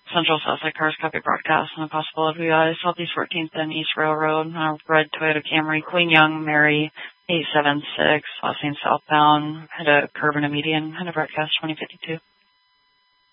Central Southside Cars copy broadcast on a possible WI Southeast 14th and East Railroad, red Toyota Camry, Queen Young, Mary, 876, last name southbound, had a curve and a median, had a broadcast 2052.